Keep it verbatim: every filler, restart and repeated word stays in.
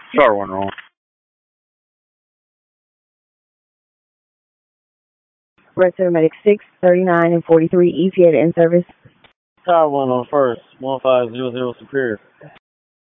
Star one roll. Red Center Medic six, thirty-nine, and forty-three, E T A to in service. Star one on first, one five zero zero Superior.